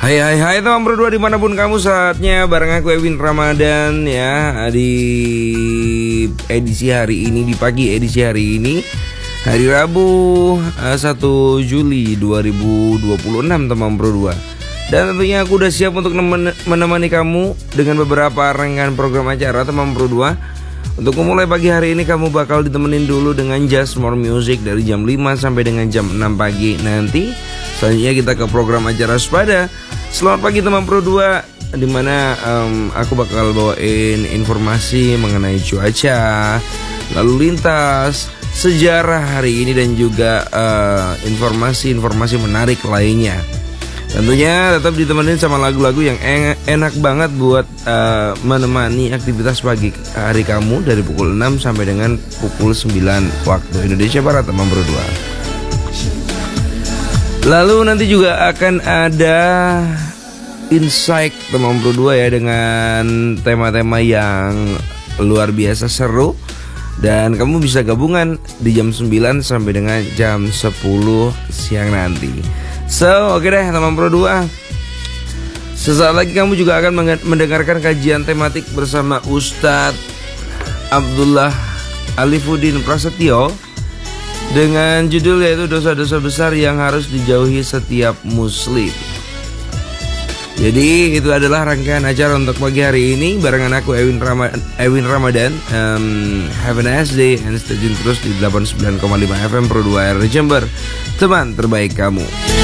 Hai teman berdua dimanapun kamu, saatnya bareng aku Ewin Ramadan ya. Di edisi hari ini, di pagi edisi hari ini, hari Rabu 1 Juli 2026 teman berdua. Dan tentunya aku udah siap untuk menemani kamu dengan beberapa rangkaian program acara teman berdua. Untuk memulai pagi hari ini kamu bakal ditemenin dulu dengan Just More Music dari jam 5 sampai dengan jam 6 pagi nanti. Selanjutnya kita ke program acara Sepada. Selamat pagi teman Pro 2, dimana aku bakal bawain informasi mengenai cuaca, lalu lintas, sejarah hari ini, dan juga informasi-informasi menarik lainnya. Tentunya tetap ditemenin sama lagu-lagu yang enak banget buat menemani aktivitas pagi hari kamu dari pukul 6 sampai dengan pukul 9 waktu Indonesia Barat teman Pro 2. Lalu nanti juga akan ada insight teman Pro 2 ya, dengan tema-tema yang luar biasa seru. Dan kamu bisa gabungan di jam 9 sampai dengan jam 10 siang nanti. So oke deh teman Pro 2, sesaat lagi kamu juga akan mendengarkan kajian tematik bersama Ustadz Abdullah Alifuddin Prasetyo dengan judul yaitu dosa-dosa besar yang harus dijauhi setiap muslim. Jadi itu adalah rangkaian acara untuk pagi hari ini barengan aku Ewin Ramadan. Have a nice day and stay tune terus di 89,5 FM Pro 2 RRI Jember, teman terbaik kamu.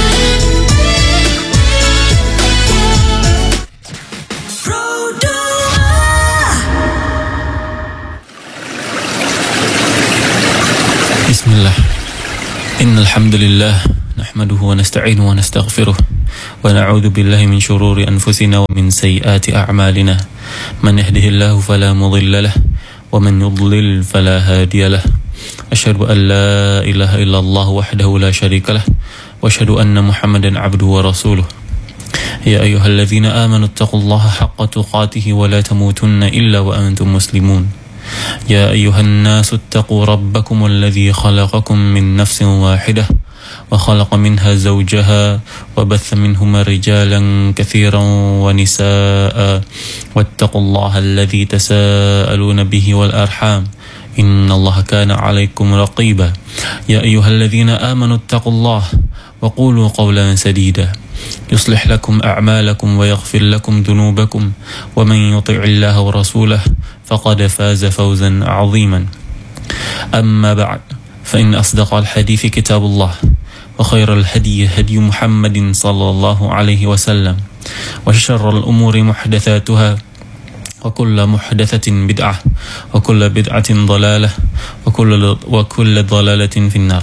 Bismillah. Innal hamdalillah nahmaduhu wa nasta'inuhu wa nastaghfiruh wa na'udzu billahi min shururi anfusina wa min sayyiati a'malina. Man yahdihillahu fala mudilla lahu wa man yudlil fala hadiya lahu. Asyhadu an la ilaha illallah wahdahu la syarika lahu wa asyhadu anna Muhammadan 'abduhu wa rasuluh. Ya ayyuhalladzina amanu taqullaha haqqa tuqatih wa la tamutunna illa wa antum muslimun. يا أيها الناس اتقوا ربكم الذي خلقكم من نفس واحدة وخلق منها زوجها وبث منهما رجالا كثيرا ونساء واتقوا الله الذي تساءلون به والأرحام إن الله كان عليكم رقيبا يا أيها الذين آمنوا اتقوا الله وقولوا قولا سديدا يصلح لكم أعمالكم ويغفر لكم ذنوبكم ومن يطع الله ورسوله فقد فاز فوزا عظيما. أما بعد فإن أصدق الحديث كتاب الله وخير الهدي هدي محمد صلى الله عليه وسلم وشر الأمور محدثاتها وكل محدثة بدعة وكل بدعة ضلالة وكل ضلالة في النار.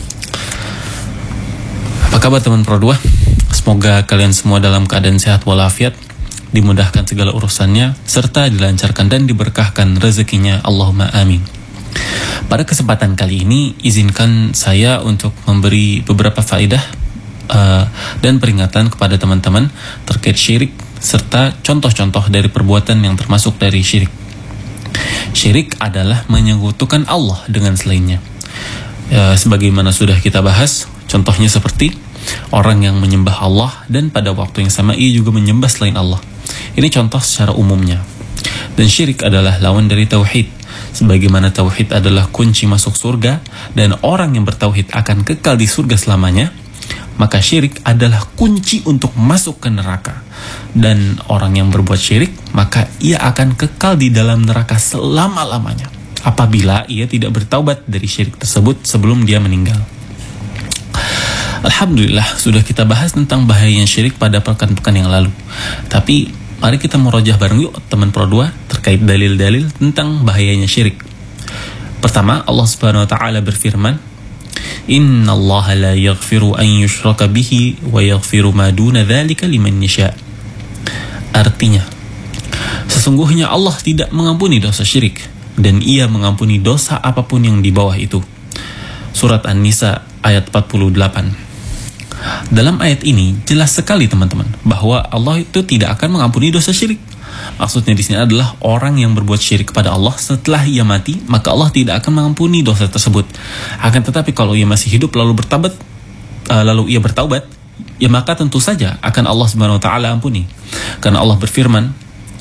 Apa kabar teman Pro 2? Semoga kalian semua dalam keadaan sehat walafiat, dimudahkan segala urusannya, serta dilancarkan dan diberkahkan rezekinya. Allahumma amin. Pada kesempatan kali ini, izinkan saya untuk memberi beberapa faedah dan peringatan kepada teman-teman terkait syirik, serta contoh-contoh dari perbuatan yang termasuk dari syirik. Syirik adalah menyekutukan Allah dengan selainnya. Sebagaimana sudah kita bahas, contohnya seperti orang yang menyembah Allah dan pada waktu yang sama ia juga menyembah selain Allah. Ini contoh secara umumnya. Dan syirik adalah lawan dari tauhid. Sebagaimana tauhid adalah kunci masuk surga dan orang yang bertauhid akan kekal di surga selamanya, maka syirik adalah kunci untuk masuk ke neraka. Dan orang yang berbuat syirik, maka ia akan kekal di dalam neraka selama-lamanya apabila ia tidak bertaubat dari syirik tersebut sebelum dia meninggal. Alhamdulillah, sudah kita bahas tentang bahayanya syirik pada pekan-pekan yang lalu. Tapi mari kita merojah bareng yuk teman Pro 2 terkait dalil-dalil tentang bahayanya syirik. Pertama, Allah Subhanahu wa taala berfirman, "Innallaha la yaghfiru an yushraka bihi wa yaghfiru ma duna dzalika liman yasha." Artinya, sesungguhnya Allah tidak mengampuni dosa syirik dan ia mengampuni dosa apapun yang di bawah itu. Surat An-Nisa ayat 48. Dalam ayat ini jelas sekali teman-teman bahwa Allah itu tidak akan mengampuni dosa syirik. Maksudnya di sini adalah orang yang berbuat syirik kepada Allah setelah ia mati, maka Allah tidak akan mengampuni dosa tersebut. Akan tetapi kalau ia masih hidup lalu ia bertaubat, ya maka tentu saja akan Allah Subhanahu wa taala ampuni. Karena Allah berfirman,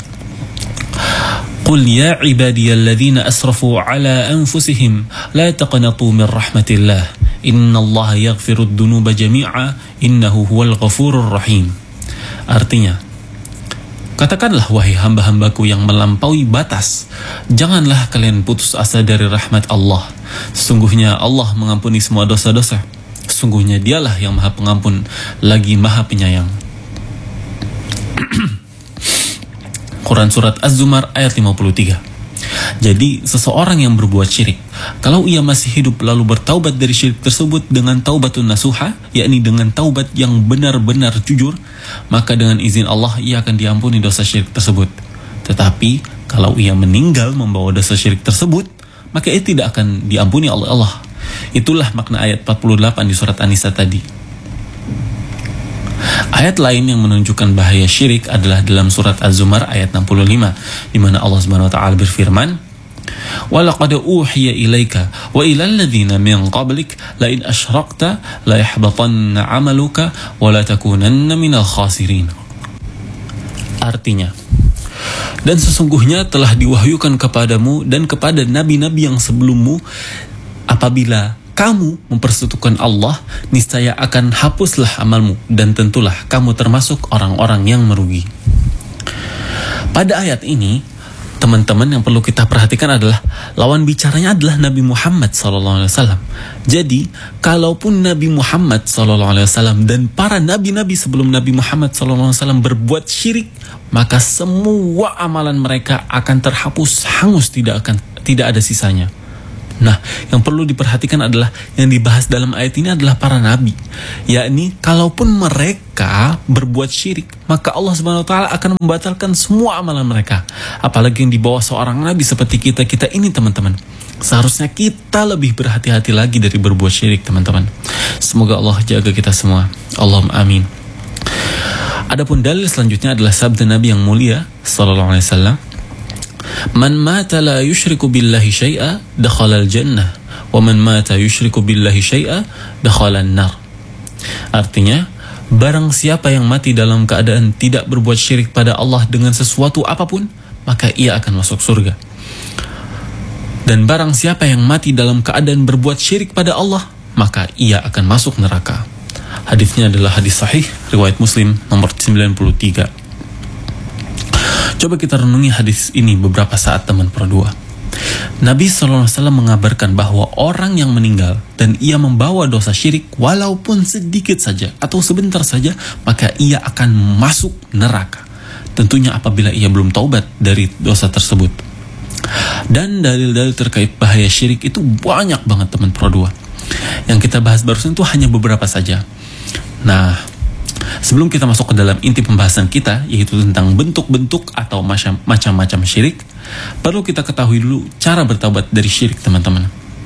"Qul ya ibadiyalladzina asrafu ala anfusihim la taqnatu min rahmatillah. Innallaha yaghfirud dzunuba jami'a innahu huwal ghafurur rahim." Artinya, katakanlah wahai hamba-hambaku yang melampaui batas, janganlah kalian putus asa dari rahmat Allah. Sesungguhnya Allah mengampuni semua dosa-dosa. Sesungguhnya Dialah yang Maha Pengampun lagi Maha Penyayang. Quran Surat Az-Zumar ayat 53. Jadi seseorang yang berbuat syirik, kalau ia masih hidup lalu bertaubat dari syirik tersebut dengan taubatun nasuha, yakni dengan taubat yang benar-benar jujur, maka dengan izin Allah ia akan diampuni dosa syirik tersebut. Tetapi kalau ia meninggal membawa dosa syirik tersebut, maka ia tidak akan diampuni oleh Allah. Itulah makna ayat 48 di surat An-Nisa tadi. Ayat lain yang menunjukkan bahaya syirik adalah dalam surat Az-Zumar ayat 65, di mana Allah Subhanahu wa taala berfirman, "Wa laqad uhiya ilaika wa ilal ladzina min qablik la in asyrakta la yahbatanna 'amaluka wa la takunanna minal khasirin." Artinya, dan sesungguhnya telah diwahyukan kepadamu dan kepada nabi-nabi yang sebelummu, apabila kamu mempersekutukan Allah, niscaya akan hapuslah amalmu dan tentulah kamu termasuk orang-orang yang merugi. Pada ayat ini, teman-teman, yang perlu kita perhatikan adalah lawan bicaranya adalah Nabi Muhammad SAW. Jadi, kalaupun Nabi Muhammad SAW dan para nabi-nabi sebelum Nabi Muhammad SAW berbuat syirik, maka semua amalan mereka akan terhapus, hangus, tidak ada sisanya. Nah, yang perlu diperhatikan adalah yang dibahas dalam ayat ini adalah para nabi, yakni kalaupun mereka berbuat syirik, maka Allah Subhanahu wa taala akan membatalkan semua amalan mereka. Apalagi yang di bawah seorang nabi seperti kita ini, teman-teman. Seharusnya kita lebih berhati-hati lagi dari berbuat syirik, teman-teman. Semoga Allah jaga kita semua. Allahumma amin. Adapun dalil selanjutnya adalah sabda Nabi yang mulia sallallahu alaihi wasallam, "Man mata la yushriku billahi syai'a dakhala al-jannah wa man mata yushriku billahi syai'a dakhala an-nar." Artinya, barang siapa yang mati dalam keadaan tidak berbuat syirik pada Allah dengan sesuatu apapun, maka ia akan masuk surga. Dan barang siapa yang mati dalam keadaan berbuat syirik pada Allah, maka ia akan masuk neraka. Hadisnya adalah hadis sahih riwayat Muslim nomor 93. Coba kita renungi hadis ini beberapa saat, teman Pro 2. Nabi SAW mengabarkan bahwa orang yang meninggal dan ia membawa dosa syirik walaupun sedikit saja atau sebentar saja, maka ia akan masuk neraka. Tentunya apabila ia belum taubat dari dosa tersebut. Dan dalil-dalil terkait bahaya syirik itu banyak banget, teman Pro 2. Yang kita bahas barusan itu hanya beberapa saja. Nah, sebelum kita masuk ke dalam inti pembahasan kita, yaitu tentang bentuk-bentuk atau macam-macam syirik, perlu kita ketahui dulu cara bertaubat dari syirik, teman-teman.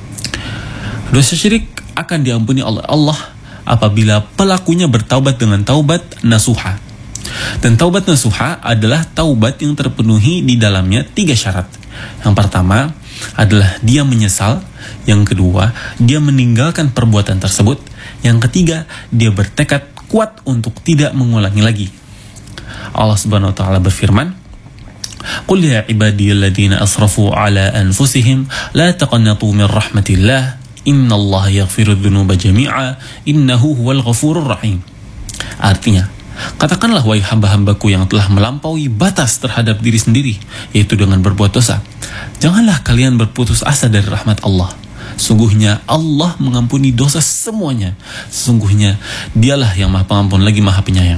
Dosa syirik akan diampuni oleh Allah apabila pelakunya bertaubat dengan taubat nasuha. Dan taubat nasuha adalah taubat yang terpenuhi di dalamnya 3 syarat. Yang pertama adalah dia menyesal. Yang kedua, dia meninggalkan perbuatan tersebut. Yang ketiga, dia bertekad kuat untuk tidak mengulangi lagi. Allah Subhanahu wa taala berfirman, "Qul ya ibadiyalladzina asrafu ala anfusihim la taqnatu min rahmatillah, innallaha yaghfirudz dzunuba jami'a, innahu huwal ghafurur rahim." Artinya, katakanlah wahai hamba-hambaku yang telah melampaui batas terhadap diri sendiri, yaitu dengan berbuat dosa, janganlah kalian berputus asa dari rahmat Allah. Sungguhnya Allah mengampuni dosa semuanya. Sesungguhnya Dialah yang Maha Pengampun lagi Maha Penyayang.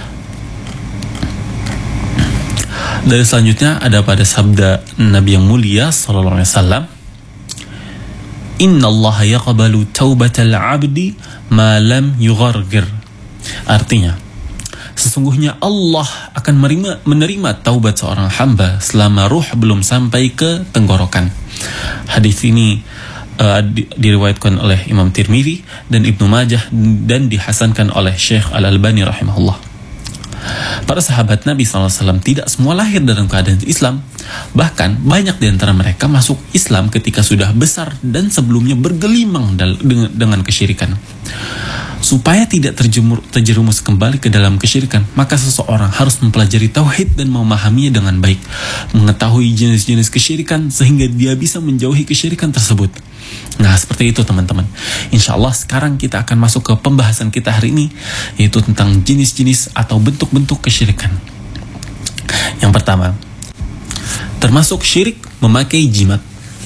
Dari selanjutnya ada pada sabda Nabi yang mulia sallallahu alaihi wasallam, "Innallaha yaqbalu taubatal 'abdi ma lam yughargir." Artinya, sesungguhnya Allah akan menerima taubat seorang hamba selama ruh belum sampai ke tenggorokan. Hadis ini diriwayatkan oleh Imam Tirmidzi dan Ibnu Majah dan dihasankan oleh Syekh Al-Albani rahimahullah. Para sahabat Nabi SAW tidak semua lahir dalam keadaan Islam. Bahkan banyak di antara mereka masuk Islam ketika sudah besar dan sebelumnya bergelimang dengan kesyirikan. Supaya tidak terjerumus kembali ke dalam kesyirikan, maka seseorang harus mempelajari tauhid dan memahaminya dengan baik, mengetahui jenis-jenis kesyirikan sehingga dia bisa menjauhi kesyirikan tersebut. Nah, seperti itu teman-teman. Insya Allah sekarang kita akan masuk ke pembahasan kita hari ini, yaitu tentang jenis-jenis atau bentuk-bentuk kesyirikan. Yang pertama, termasuk syirik memakai jimat.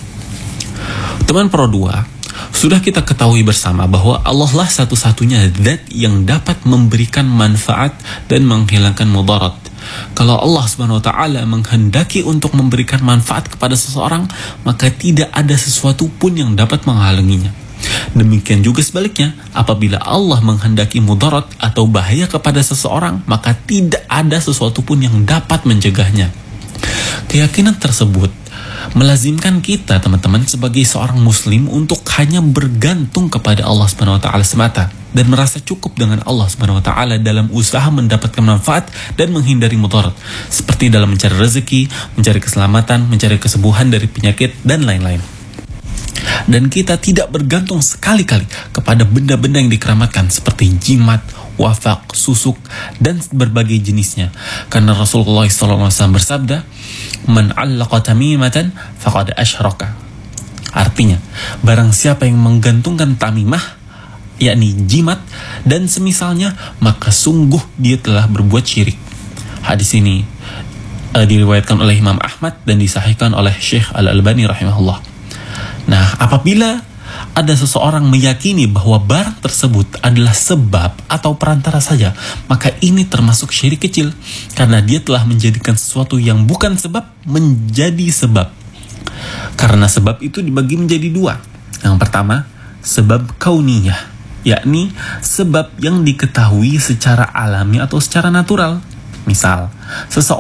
Teman Pro 2, sudah kita ketahui bersama bahwa Allah lah satu-satunya zat yang dapat memberikan manfaat dan menghilangkan mudarat. Kalau Allah Subhanahu wa taala menghendaki untuk memberikan manfaat kepada seseorang, maka tidak ada sesuatu pun yang dapat menghalanginya. Demikian juga sebaliknya, apabila Allah menghendaki mudarat atau bahaya kepada seseorang, maka tidak ada sesuatu pun yang dapat mencegahnya. Keyakinan tersebut melazimkan kita teman-teman sebagai seorang muslim untuk hanya bergantung kepada Allah Subhanahu wa taala semata dan merasa cukup dengan Allah Subhanahu wa taala dalam usaha mendapatkan manfaat dan menghindari mudarat, seperti dalam mencari rezeki, mencari keselamatan, mencari kesembuhan dari penyakit dan lain-lain. Dan kita tidak bergantung sekali-kali kepada benda-benda yang dikeramatkan seperti jimat, wafak, susuk, dan berbagai jenisnya. Karena Rasulullah SAW bersabda, "Man 'allaqa tamimatan faqad asyraka." Artinya, barang siapa yang menggantungkan tamimah, yakni jimat dan semisalnya, maka sungguh dia telah berbuat syirik. Hadis ini diriwayatkan oleh Imam Ahmad dan disahihkan oleh Syekh Al-Albani rahimahullah. Nah, apabila ada seseorang meyakini bahwa barang tersebut adalah sebab atau perantara saja, maka ini termasuk syirik kecil, karena dia telah menjadikan sesuatu yang bukan sebab menjadi sebab. Karena sebab itu dibagi menjadi dua. Yang pertama, sebab kauniyah, yakni sebab yang diketahui secara alami atau secara natural. Misal, seseorang